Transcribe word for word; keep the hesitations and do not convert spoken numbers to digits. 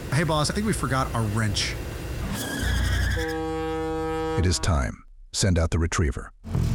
Hey, boss, I think we forgot our wrench. It is time. Send out the retriever.